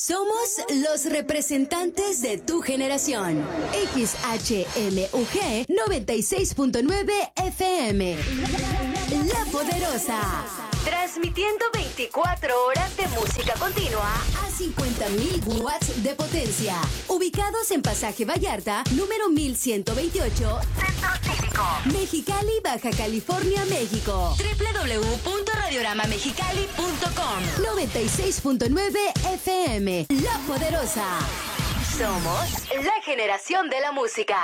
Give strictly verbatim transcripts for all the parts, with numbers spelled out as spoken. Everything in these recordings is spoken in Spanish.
Somos los representantes de tu generación. X H M U G noventa y seis punto nueve F M. La Poderosa. Transmitiendo veinticuatro horas de música continua a cincuenta mil watts de potencia. Ubicados en Pasaje Vallarta, número mil ciento veintiocho, Centro Cívico, Mexicali, Baja California, México. doble u doble u doble u punto radiorama mexicali punto com. noventa y seis punto nueve F M. La Poderosa. Somos la generación de la música.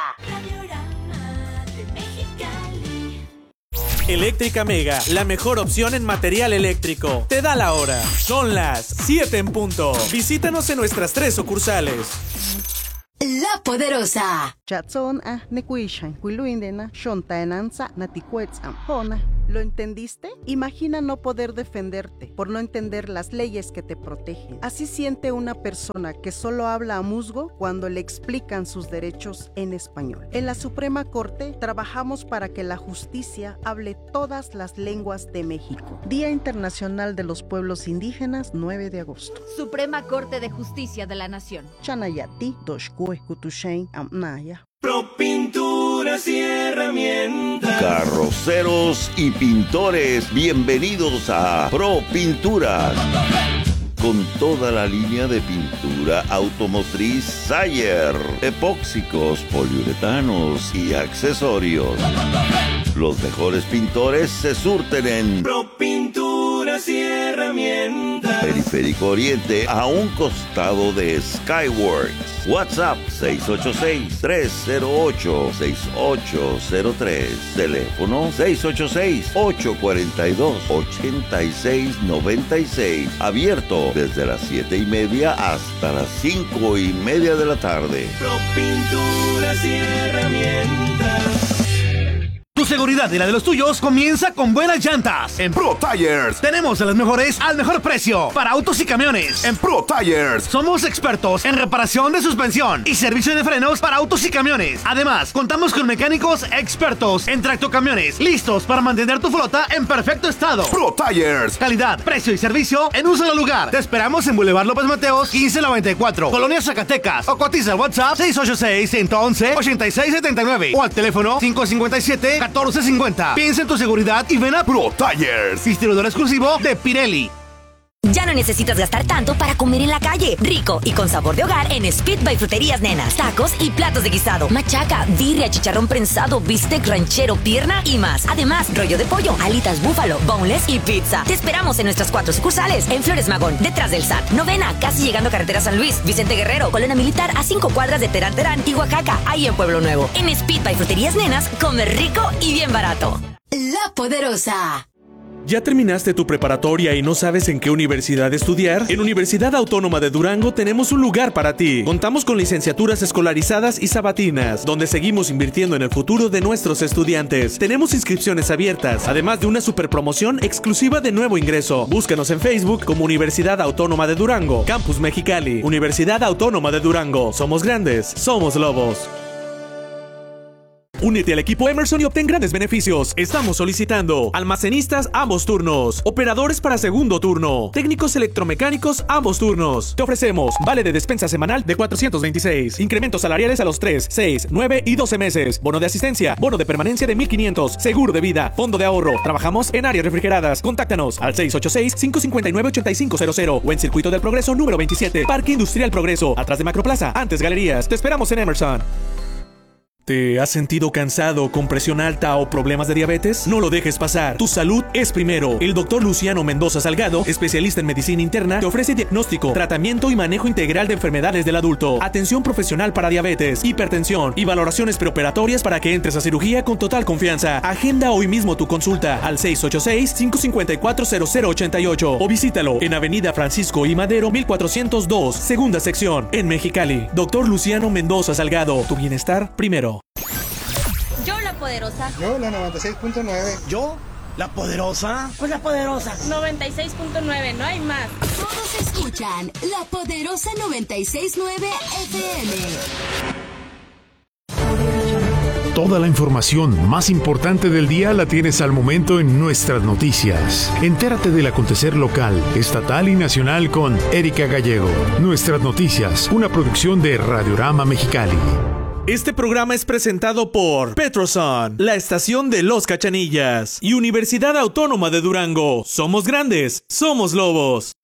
Eléctrica Mega, la mejor opción en material eléctrico. Te da la hora. Son las siete en punto. Visítanos en nuestras tres sucursales. La Poderosa. Chatson a nekuishan, kuiluindena, shontaenanza, natikuetzam, hona. ¿Lo entendiste? Imagina no poder defenderte por no entender las leyes que te protegen. Así siente una persona que solo habla a musgo cuando le explican sus derechos en español. En la Suprema Corte trabajamos para que la justicia hable todas las lenguas de México. Día Internacional de los Pueblos Indígenas, nueve de agosto. Suprema Corte de Justicia de la Nación. Chanayati, Doshkue, Kutushain, Amnaya. Pro Pinturas y Herramientas. Carroceros y pintores, bienvenidos a Pro Pinturas. Con toda la línea de pintura automotriz Sayer, epóxicos, poliuretanos y accesorios. Los mejores pintores se surten en Pro Pinturas y Herramientas. Periférico Oriente, a un costado de Skyworks. WhatsApp seis ocho seis, tres cero ocho, seis ocho cero tres. Teléfono seis ocho seis, ocho cuatro dos, ocho seis nueve seis. Abierto desde las siete y media hasta las cinco y media de la tarde. Pro Pinturas y Herramientas. Tu seguridad y la de los tuyos comienza con buenas llantas. En Pro Tires tenemos a las mejores al mejor precio para autos y camiones. En Pro Tires somos expertos en reparación de suspensión y servicio de frenos para autos y camiones. Además, contamos con mecánicos expertos en tractocamiones, listos para mantener tu flota en perfecto estado. Pro Tires, calidad, precio y servicio en un solo lugar. Te esperamos en Boulevard López Mateos quince noventa y cuatro, Colonia Zacatecas, o cotiza al WhatsApp seis ocho seis, uno uno uno, ocho seis siete nueve o al teléfono cinco cinco siete, catorce cincuenta. Piensa en tu seguridad y ven a Pro Tires, distribuidor exclusivo de Pirelli. Ya no necesitas gastar tanto para comer en la calle. Rico y con sabor de hogar en Speed by Fruterías Nenas. Tacos y platos de guisado, machaca, birria, chicharrón prensado, bistec ranchero, pierna y más. Además, rollo de pollo, alitas búfalo, boneless y pizza. Te esperamos en nuestras cuatro sucursales. En Flores Magón, detrás del S A T. Novena, casi llegando a Carretera San Luis. Vicente Guerrero, Colonia Militar, a cinco cuadras de Terán Terán y Oaxaca, ahí en Pueblo Nuevo. En Speed by Fruterías Nenas, come rico y bien barato. La Poderosa. ¿Ya terminaste tu preparatoria y no sabes en qué universidad estudiar? En Universidad Autónoma de Durango tenemos un lugar para ti. Contamos con licenciaturas escolarizadas y sabatinas, donde seguimos invirtiendo en el futuro de nuestros estudiantes. Tenemos inscripciones abiertas, además de una super promoción exclusiva de nuevo ingreso. Búscanos en Facebook como Universidad Autónoma de Durango, Campus Mexicali. Universidad Autónoma de Durango. Somos grandes, somos lobos. Únete al equipo Emerson y obtén grandes beneficios. Estamos solicitando almacenistas ambos turnos, operadores para segundo turno, técnicos electromecánicos ambos turnos. Te ofrecemos vale de despensa semanal de cuatrocientos veintiséis, incrementos salariales a los tres, seis, nueve y doce meses, bono de asistencia, bono de permanencia de mil quinientos, seguro de vida, fondo de ahorro. Trabajamos en áreas refrigeradas. Contáctanos al seis ocho seis, cinco cinco nueve, ocho cinco cero cero o en Circuito del Progreso número veintisiete, Parque Industrial Progreso, atrás de Macroplaza, antes Galerías. Te esperamos en Emerson. ¿Te has sentido cansado, con presión alta o problemas de diabetes? No lo dejes pasar. Tu salud es primero. El doctor Luciano Mendoza Salgado, especialista en medicina interna, te ofrece diagnóstico, tratamiento y manejo integral de enfermedades del adulto, atención profesional para diabetes, hipertensión y valoraciones preoperatorias para que entres a cirugía con total confianza. Agenda hoy mismo tu consulta al seis ocho seis, cinco cinco cuatro, cero cero ocho ocho o visítalo en Avenida Francisco I. Madero mil cuatrocientos dos, segunda sección, en Mexicali. Doctor Luciano Mendoza Salgado, tu bienestar primero. Yo la Poderosa. Yo la noventa y seis punto nueve. Yo, la Poderosa. Pues la Poderosa. noventa y seis punto nueve, no hay más. Todos escuchan La Poderosa noventa y seis punto nueve F M. Toda la información más importante del día la tienes al momento en nuestras noticias. Entérate del acontecer local, estatal y nacional con Erika Gallego. Nuestras noticias, una producción de Radiorama Mexicali. Este programa es presentado por Petroson, la estación de Los Cachanillas y Universidad Autónoma de Durango. Somos grandes, somos lobos.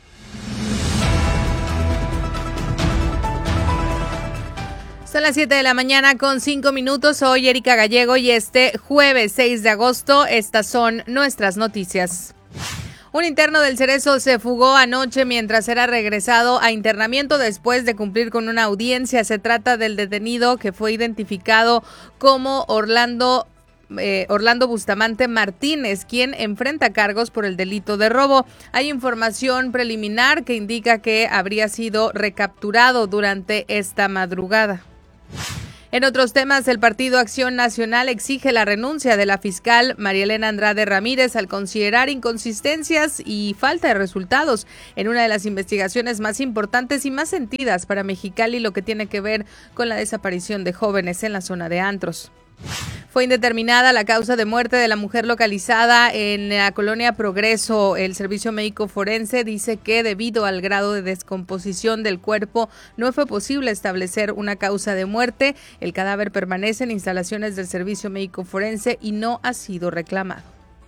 Son las siete de la mañana con cinco minutos. Soy Erika Gallego y este jueves seis de agosto estas son nuestras noticias. Un interno del Cerezo se fugó anoche mientras era regresado a internamiento después de cumplir con una audiencia. Se trata del detenido que fue identificado como Orlando Eh, Orlando Bustamante Martínez, quien enfrenta cargos por el delito de robo. Hay información preliminar que indica que habría sido recapturado durante esta madrugada. En otros temas, el Partido Acción Nacional exige la renuncia de la fiscal María Elena Andrade Ramírez al considerar inconsistencias y falta de resultados en una de las investigaciones más importantes y más sentidas para Mexicali, lo que tiene que ver con la desaparición de jóvenes en la zona de antros. Fue indeterminada la causa de muerte de la mujer localizada en la colonia Progreso. El Servicio Médico Forense dice que debido al grado de descomposición del cuerpo no fue posible establecer una causa de muerte. El cadáver permanece en instalaciones del Servicio Médico Forense y no ha sido reclamado.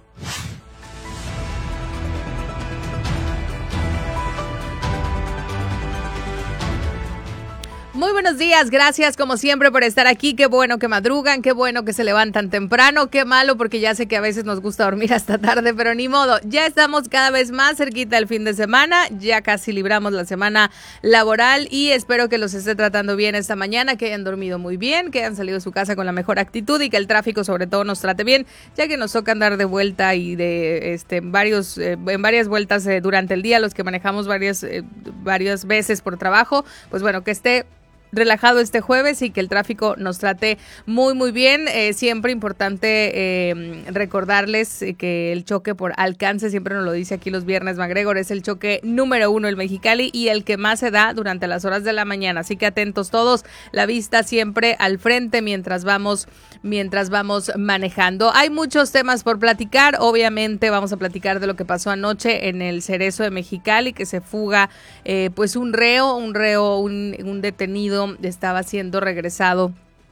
Muy buenos días, gracias como siempre por estar aquí, qué bueno que madrugan, qué bueno que se levantan temprano, qué malo porque ya sé que a veces nos gusta dormir hasta tarde, pero ni modo, ya estamos cada vez más cerquita del fin de semana, ya casi libramos la semana laboral y espero que los esté tratando bien esta mañana, que hayan dormido muy bien, que hayan salido de su casa con la mejor actitud y que el tráfico sobre todo nos trate bien, ya que nos toca andar de vuelta y de este varios eh, en varias vueltas eh, durante el día, los que manejamos varias, eh, varias veces por trabajo, pues bueno, que esté relajado este jueves y que el tráfico nos trate muy muy bien. Eh, siempre importante eh, recordarles que el choque por alcance, siempre nos lo dice aquí los viernes MacGregor, es el choque número uno en Mexicali y el que más se da durante las horas de la mañana, así que atentos todos, la vista siempre al frente mientras vamos mientras vamos manejando. Hay muchos temas por platicar, obviamente vamos a platicar de lo que pasó anoche en el Cerezo de Mexicali, que se fuga eh, pues un reo, un reo, un, un detenido estaba siendo regresado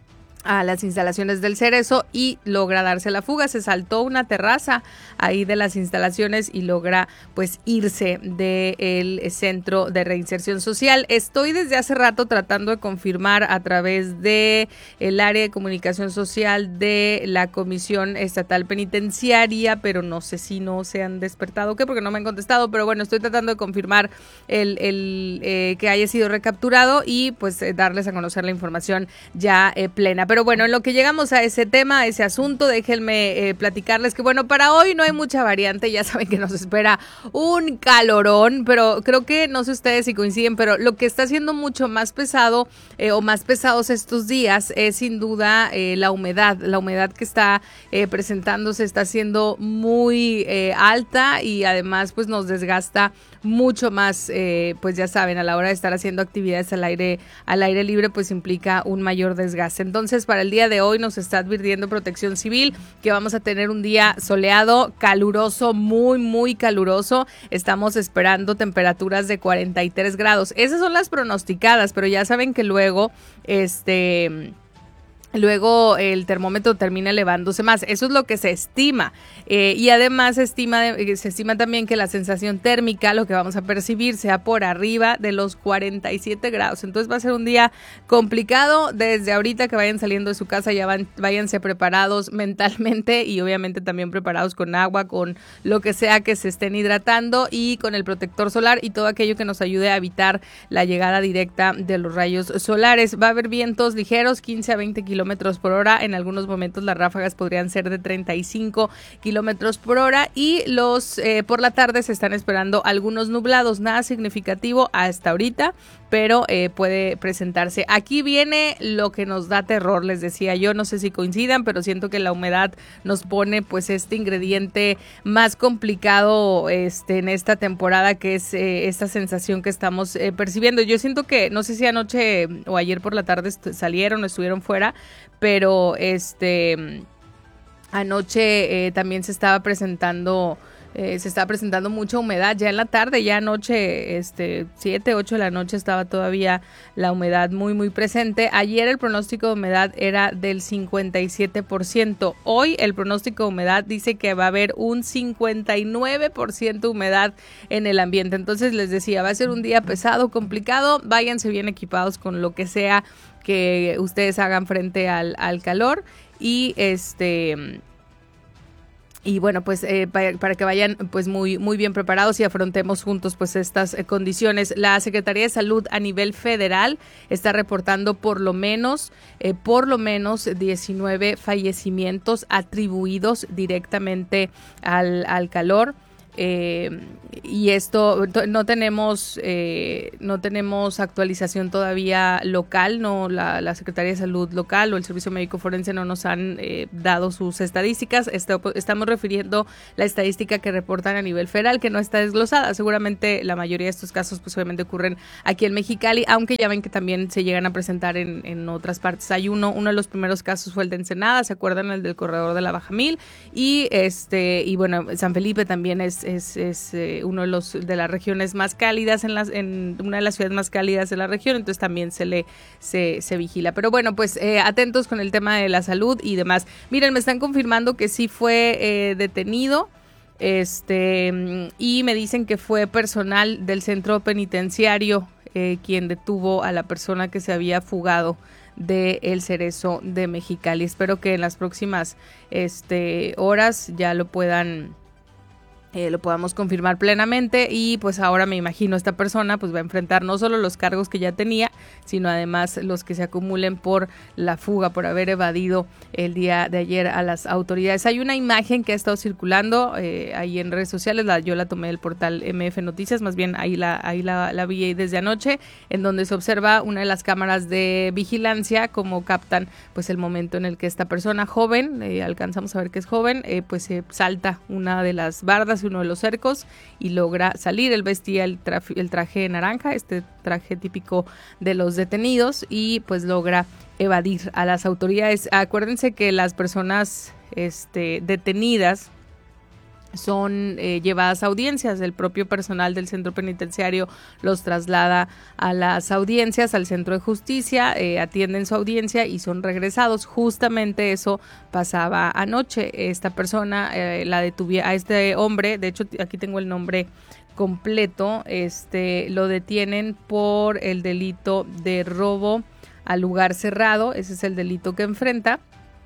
a las instalaciones del Cerezo y logra darse la fuga, se saltó una terraza ahí de las instalaciones y logra pues irse del centro de reinserción social. Estoy desde hace rato tratando de confirmar a través de el área de comunicación social de la Comisión Estatal Penitenciaria, pero no sé si no se han despertado o qué, porque no me han contestado, pero bueno, estoy tratando de confirmar el, el eh, que haya sido recapturado y pues eh, darles a conocer la información ya eh, plena. Pero bueno, en lo que llegamos a ese tema, a ese asunto, déjenme eh, platicarles que bueno, para hoy no hay mucha variante, ya saben que nos espera un calorón, pero creo que, no sé ustedes si coinciden, pero lo que está haciendo mucho más pesado eh, o más pesados estos días es sin duda eh, la humedad, la humedad que está eh, presentándose está siendo muy eh, alta y además pues nos desgasta mucho más, eh, pues ya saben, a la hora de estar haciendo actividades al aire, al aire libre, pues implica un mayor desgaste. Entonces, para el día de hoy nos está advirtiendo Protección Civil que vamos a tener un día soleado, caluroso, muy, muy caluroso. Estamos esperando temperaturas de cuarenta y tres grados. Esas son las pronosticadas, pero ya saben que luego, este... Luego el termómetro termina elevándose más, eso es lo que se estima eh, y además se estima, se estima también que la sensación térmica, lo que vamos a percibir, sea por arriba de los cuarenta y siete grados, entonces va a ser un día complicado. Desde ahorita que vayan saliendo de su casa ya van, váyanse preparados mentalmente y obviamente también preparados con agua, con lo que sea que se estén hidratando y con el protector solar y todo aquello que nos ayude a evitar la llegada directa de los rayos solares. Va a haber vientos ligeros, quince a veinte kilómetros por hora, en algunos momentos las ráfagas podrían ser de treinta y cinco kilómetros por hora y los eh, por la tarde se están esperando algunos nublados, nada significativo hasta ahorita, pero eh, puede presentarse. Aquí viene lo que nos da terror, les decía yo, no sé si coincidan, pero siento que la humedad nos pone pues este ingrediente más complicado este en esta temporada, que es eh, esta sensación que estamos eh, percibiendo. Yo siento que, no sé si anoche o ayer por la tarde est- salieron o estuvieron fuera, pero este anoche eh, también se estaba presentando Eh, se está presentando mucha humedad ya en la tarde, ya anoche, este, siete, ocho de la noche estaba todavía la humedad muy, muy presente. Ayer el pronóstico de humedad era del cincuenta y siete por ciento. Hoy el pronóstico de humedad dice que va a haber un cincuenta y nueve por ciento de humedad en el ambiente. Entonces les decía, va a ser un día pesado, complicado. Váyanse bien equipados con lo que sea que ustedes hagan frente al, al calor y este... Y bueno, pues eh, para, para que vayan pues muy muy bien preparados y afrontemos juntos pues estas eh, condiciones. La Secretaría de Salud a nivel federal está reportando por lo menos eh, por lo menos diecinueve fallecimientos atribuidos directamente al, al calor. Eh, y esto no tenemos eh, no tenemos actualización todavía local, no la, la Secretaría de Salud local o el Servicio Médico Forense no nos han eh, dado sus estadísticas. Esto, estamos refiriendo la estadística que reportan a nivel federal, que no está desglosada. Seguramente la mayoría de estos casos pues obviamente ocurren aquí en Mexicali, aunque ya ven que también se llegan a presentar en, en otras partes. Hay uno, uno de los primeros casos fue el de Ensenada, ¿se acuerdan? El del corredor de la Bajamil, y este y bueno, San Felipe también es es, es eh, uno de los de las regiones más cálidas en las en una de las ciudades más cálidas de la región, entonces también se le se, se vigila. Pero bueno, pues eh, atentos con el tema de la salud y demás. Miren, me están confirmando que sí fue eh, detenido este y me dicen que fue personal del centro penitenciario eh, quien detuvo a la persona que se había fugado de El Cerezo de Mexicali. Espero que en las próximas este, horas ya lo puedan eh, lo podamos confirmar plenamente, y pues ahora me imagino esta persona pues va a enfrentar no solo los cargos que ya tenía, sino además los que se acumulen por la fuga, por haber evadido el día de ayer a las autoridades. Hay una imagen que ha estado circulando eh, ahí en redes sociales, la, yo la tomé del portal M F Noticias, más bien ahí la ahí la, la vi desde anoche, en donde se observa una de las cámaras de vigilancia como captan pues el momento en el que esta persona joven, eh, alcanzamos a ver que es joven, eh, pues se eh, salta una de las bardas, uno de los cercos, y logra salir. Él vestía el, traf- el traje naranja, este traje típico de los detenidos, y pues logra evadir a las autoridades. Acuérdense que las personas este, detenidas son eh, llevadas a audiencias. El propio personal del centro penitenciario los traslada a las audiencias, al centro de justicia, eh, atienden su audiencia y son regresados. Justamente eso pasaba anoche. Esta persona eh, la detuvieron, a este hombre, de hecho aquí tengo el nombre completo, este lo detienen por el delito de robo a lugar cerrado, ese es el delito que enfrenta,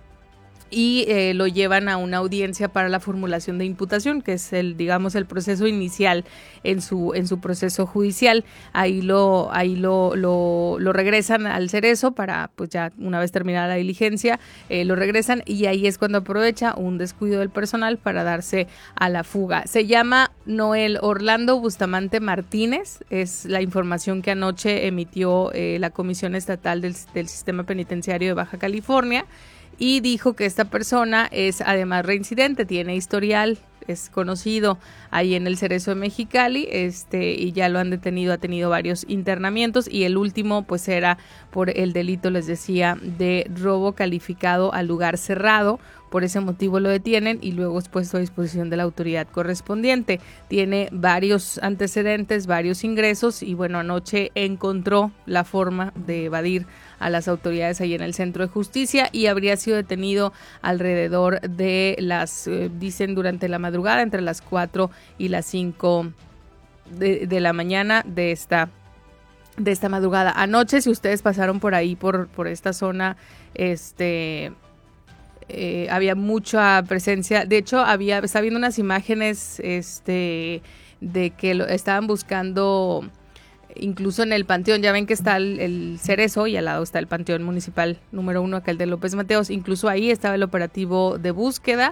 y eh, lo llevan a una audiencia para la formulación de imputación, que es el, digamos, el proceso inicial en su en su proceso judicial. Ahí lo ahí lo lo, lo regresan al Cerezo para, pues ya una vez terminada la diligencia, eh, lo regresan, y ahí es cuando aprovecha un descuido del personal para darse a la fuga. Se llama Noel Orlando Bustamante Martínez, es la información que anoche emitió eh, la Comisión Estatal del, del Sistema Penitenciario de Baja California, y dijo que esta persona es además reincidente, tiene historial, es conocido ahí en el Cerezo de Mexicali, este, y ya lo han detenido, ha tenido varios internamientos, y el último pues era por el delito, les decía, de robo calificado a lugar cerrado. Por ese motivo lo detienen y luego es puesto a disposición de la autoridad correspondiente. Tiene varios antecedentes, varios ingresos, y bueno, anoche encontró la forma de evadir a las autoridades ahí en el centro de justicia, y habría sido detenido alrededor de las, eh, dicen durante la madrugada, entre las cuatro y las cinco de, de la mañana de esta de esta madrugada. Anoche, si ustedes pasaron por ahí, por, por esta zona, este... Eh, había mucha presencia. De hecho, había estaba viendo unas imágenes este de que lo estaban buscando incluso en el panteón. Ya ven que está el, el Cerezo y al lado está el panteón municipal número uno, acá el de López Mateos. Incluso ahí estaba el operativo de búsqueda.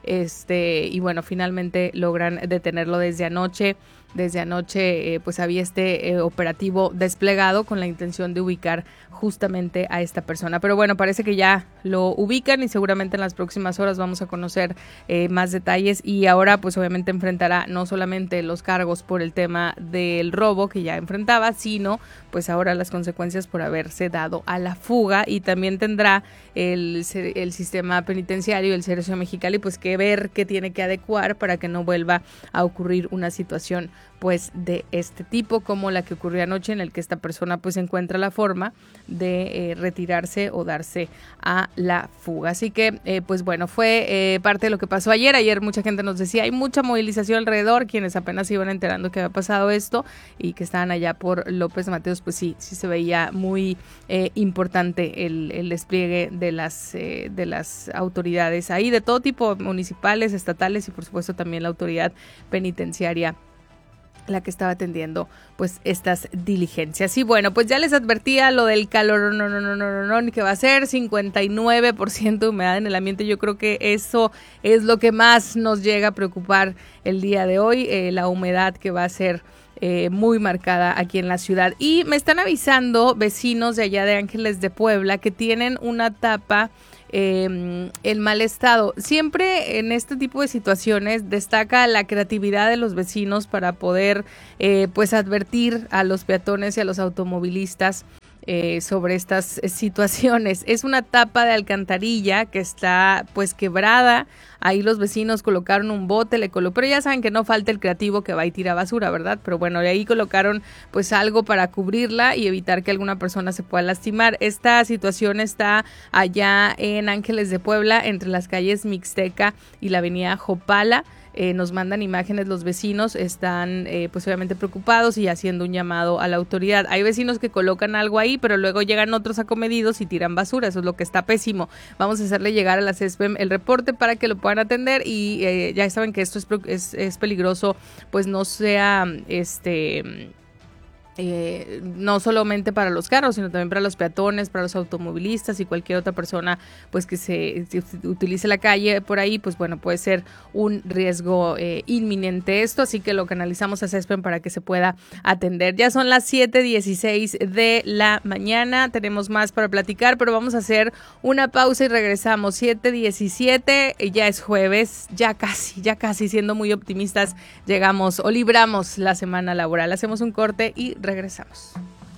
este y bueno, finalmente logran detenerlo desde anoche. Desde anoche eh, pues había este eh, operativo desplegado con la intención de ubicar justamente a esta persona. Pero bueno, parece que ya lo ubican y seguramente en las próximas horas vamos a conocer eh, más detalles, y ahora pues obviamente enfrentará no solamente los cargos por el tema del robo que ya enfrentaba, sino pues ahora las consecuencias por haberse dado a la fuga, y también tendrá el, el sistema penitenciario, el Cerezo de Mexicali, pues que ver qué tiene que adecuar para que no vuelva a ocurrir una situación pues de este tipo como la que ocurrió anoche, en el que esta persona pues encuentra la forma de eh, retirarse o darse a la fuga. Así que eh, pues bueno, fue eh, parte de lo que pasó ayer. Ayer mucha gente nos decía, hay mucha movilización alrededor, quienes apenas se iban enterando que había pasado esto y que estaban allá por López Mateos, pues sí, sí se veía muy eh, importante el, el despliegue de las, eh, de las autoridades ahí, de todo tipo, municipales, estatales y por supuesto también la autoridad penitenciaria, la que estaba atendiendo pues estas diligencias. Y bueno, pues ya les advertía lo del calor, no, no, no, no, no, no, que va a ser cincuenta y nueve por ciento de humedad en el ambiente. Yo creo que eso es lo que más nos llega a preocupar el día de hoy, eh, la humedad que va a ser Eh, muy marcada aquí en la ciudad. Y me están avisando vecinos de allá de Ángeles de Puebla que tienen una tapa eh, en mal estado. Siempre en este tipo de situaciones destaca la creatividad de los vecinos para poder eh, pues advertir a los peatones y a los automovilistas Eh, sobre estas situaciones. Es una tapa de alcantarilla que está pues quebrada. Ahí los vecinos colocaron un bote, le colo- pero ya saben que no falta el creativo que va y tira basura, ¿verdad? Pero bueno, de ahí colocaron pues algo para cubrirla y evitar que alguna persona se pueda lastimar. Esta situación está allá en Ángeles de Puebla, entre las calles Mixteca y la avenida Jopala. Eh, nos mandan imágenes los vecinos, están eh, pues obviamente preocupados y haciendo un llamado a la autoridad. Hay vecinos que colocan algo ahí, pero luego llegan otros acomedidos y tiran basura, eso es lo que está pésimo. Vamos a hacerle llegar a la C E S P E M el reporte para que lo puedan atender, y eh, ya saben que esto es, es, es peligroso, pues no sea este... Eh, no solamente para los carros, sino también para los peatones, para los automovilistas y cualquier otra persona pues que se, se utilice la calle por ahí, pues bueno, puede ser un riesgo eh, inminente esto, así que lo canalizamos a C E S P E M para que se pueda atender. Ya son las siete dieciséis de la mañana, tenemos más para platicar, pero vamos a hacer una pausa y regresamos. Siete diecisiete, ya es jueves, ya casi, ya casi, siendo muy optimistas, llegamos o libramos la semana laboral. Hacemos un corte y regresamos.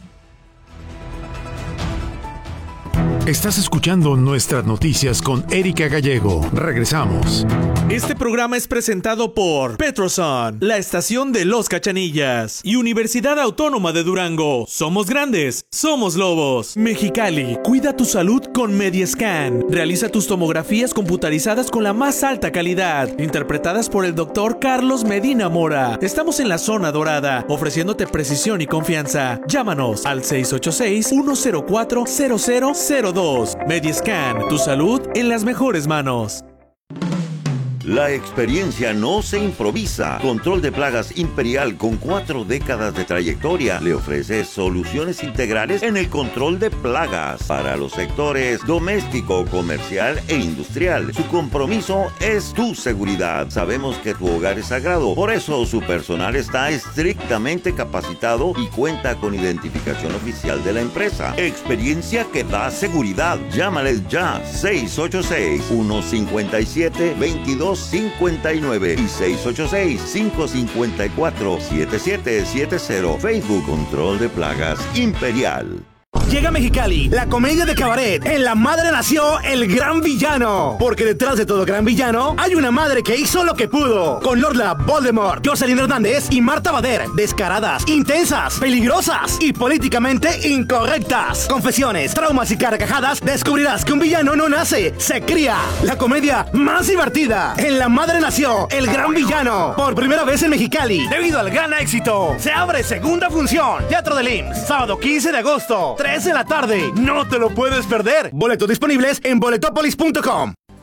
Estás escuchando Nuestras Noticias con Erika Gallego. Regresamos. Este programa es presentado por Petroson, la estación de los Cachanillas, y Universidad Autónoma de Durango. Somos grandes, somos lobos. Mexicali, cuida tu salud con Mediascan. Realiza tus tomografías computarizadas con la más alta calidad, interpretadas por el doctor Carlos Medina Mora. Estamos en la zona dorada, ofreciéndote precisión y confianza. Llámanos al seis ocho seis, uno cero cuatro, cero cero cero dos. Mediascan, tu salud en las mejores manos. La experiencia no se improvisa. Control de Plagas Imperial, con cuatro décadas de trayectoria, le ofrece soluciones integrales en el control de plagas para los sectores doméstico, comercial e industrial. Su compromiso es tu seguridad. Sabemos que tu hogar es sagrado, por eso su personal está estrictamente capacitado y cuenta con identificación oficial de la empresa. Experiencia que da seguridad. Llámales ya, seis ocho seis, uno cinco siete, dos dos cinco nueve y seis ocho seis, cinco cinco cuatro, siete siete siete cero. Facebook Control de Plagas Imperial. Llega a Mexicali, la comedia de cabaret. En la madre nació el gran villano. Porque detrás de todo gran villano hay una madre que hizo lo que pudo. Con Lorla Voldemort, Jocelyn Hernández y Marta Bader. Descaradas, intensas, peligrosas y políticamente incorrectas. Confesiones, traumas y carcajadas. Descubrirás que un villano no nace, se cría. La comedia más divertida. En la madre nació el gran villano. Por primera vez en Mexicali, debido al gran éxito, se abre segunda función. Teatro del I M S S, sábado quince de agosto, tres de la tarde. No te lo puedes perder. Boletos disponibles en boletopolis punto com.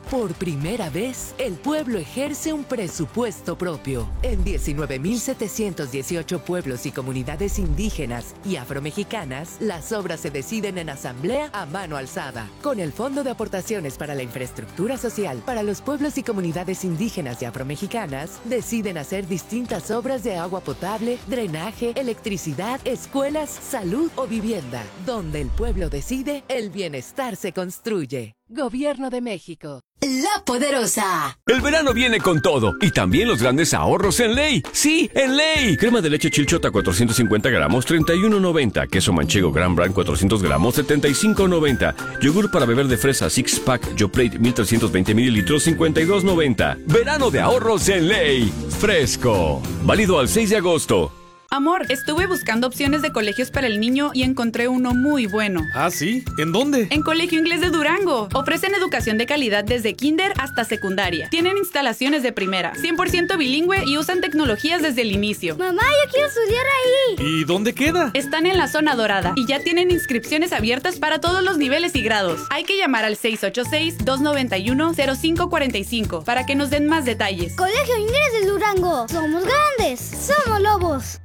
Por primera vez, el pueblo ejerce un presupuesto propio. En diecinueve mil setecientos dieciocho pueblos y comunidades indígenas y afromexicanas, las obras se deciden en asamblea a mano alzada. Con el Fondo de Aportaciones para la Infraestructura Social para los pueblos y comunidades indígenas y afromexicanas, deciden hacer distintas obras de agua potable, drenaje, electricidad, escuelas, salud o vivienda. Donde el pueblo decide, el bienestar se construye. Gobierno de México. La Poderosa. El verano viene con todo y también los grandes ahorros en Ley. Sí, en Ley. Crema de leche Chilchota cuatrocientos cincuenta gramos, treinta y uno noventa. Queso manchego Gran Brand cuatrocientos gramos, setenta y cinco noventa. Yogur para beber de fresa Six Pack Yoplait mil trescientos veinte mililitros, cincuenta y dos noventa. Verano de ahorros en Ley. Fresco. Válido al seis de agosto. Amor, estuve buscando opciones de colegios para el niño y encontré uno muy bueno. ¿Ah, sí? ¿En dónde? En Colegio Inglés de Durango. Ofrecen educación de calidad desde kinder hasta secundaria. Tienen instalaciones de primera, cien por ciento bilingüe y usan tecnologías desde el inicio. Mamá, yo quiero estudiar ahí. ¿Y dónde queda? Están en la zona dorada y ya tienen inscripciones abiertas para todos los niveles y grados. Hay que llamar al seis ocho seis, dos nueve uno, cero cinco cuatro cinco para que nos den más detalles. Colegio Inglés de Durango. Somos grandes. Somos lobos.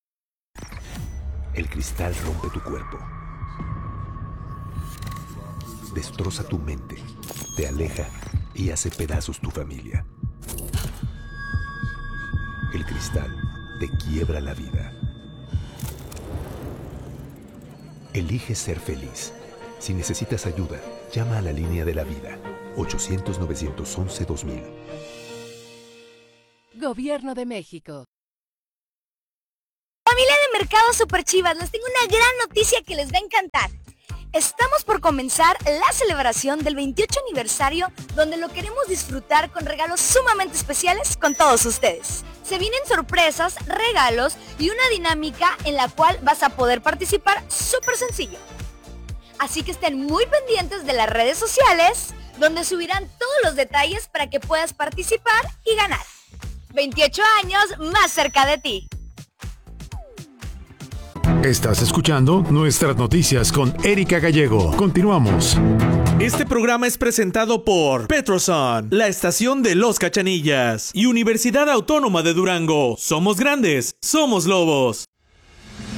El cristal rompe tu cuerpo, destroza tu mente, te aleja y hace pedazos tu familia. El cristal te quiebra la vida. Elige ser feliz. Si necesitas ayuda, llama a la línea de la vida, ochocientos, novecientos once, dos mil. Gobierno de México. Familia de Mercado Super Chivas, les tengo una gran noticia que les va a encantar. Estamos por comenzar la celebración del veintiocho aniversario, donde lo queremos disfrutar con regalos sumamente especiales con todos ustedes. Se vienen sorpresas, regalos y una dinámica en la cual vas a poder participar súper sencillo. Así que estén muy pendientes de las redes sociales, donde subirán todos los detalles para que puedas participar y ganar. veintiocho años más cerca de ti. Estás escuchando Nuestras Noticias con Erika Gallego. Continuamos. Este programa es presentado por Petroson, la estación de Los Cachanillas y Universidad Autónoma de Durango. Somos grandes, somos lobos.